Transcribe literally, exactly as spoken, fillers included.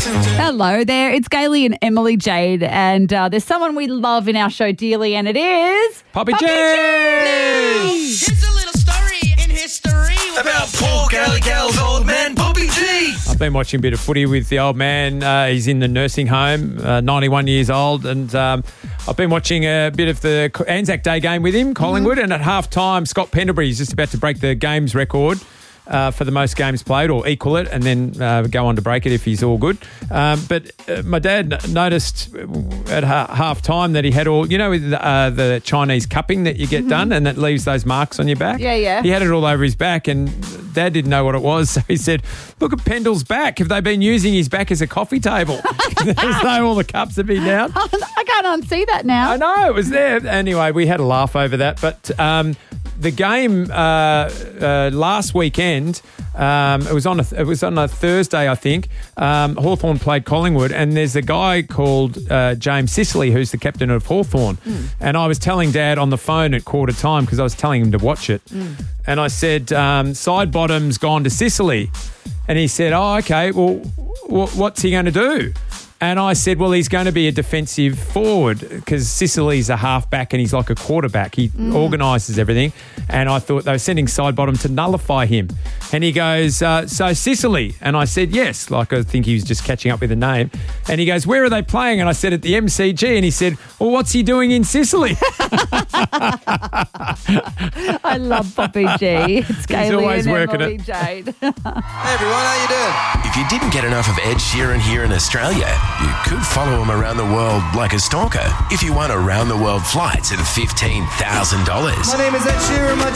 Hello there, it's Gailey and Emily Jade, and uh, there's someone we love in our show dearly, and it is... Poppy Poppy G! Here's a little story in history About poor Gailey Gal's old man, Poppy G. I've been watching a bit of footy with the old man. Uh, he's in the nursing home, uh, ninety-one years old, and um, I've been watching a bit of the Anzac Day game with him, Collingwood, mm-hmm. and at half-time, Scott Pendlebury is just about to break the games record uh, for the most games played, or equal it, and then uh, go on to break it if he's all good. Um, but uh, my dad n- noticed at ha- half-time that he had all, you know, with the, uh, the Chinese cupping that you get mm-hmm. done, and that leaves those marks on your back? Yeah, yeah. He had it all over his back, and Dad didn't know what it was, so he said, look at Pendle's back. Have they been using his back as a coffee table? There's no all the cups have been down. I can't unsee that now. I know, it was there. Anyway, we had a laugh over that. But um, the game uh, uh, last weekend, um, it was on a, it was on a Thursday, I think. Um, Hawthorn played Collingwood, and there's a guy called uh, James Sicily, who's the captain of Hawthorn. Mm. And I was telling Dad on the phone at quarter time, because I was telling him to watch it. Mm. And I said, um, side bottom's gone to Sicily. And he said, oh, okay, well, w- what's he going to do? And I said, well, he's going to be a defensive forward because Sicily's a half-back and he's like a quarterback. He mm. organises everything. And I thought they were sending Sidebottom to nullify him. And he goes, uh, so Sicily? And I said, yes. Like I think he was just catching up with the name. And he goes, where are they playing? And I said, at the M C G. And he said, well, what's he doing in Sicily? I love Poppy G. It's Gailey always and working Emily it. Jade. Hey everyone, how you doing? If you didn't get enough of Ed Sheeran here in Australia, you could follow him around the world like a stalker if you won around the world flights at fifteen thousand dollars. My name is Ed Sheeran, my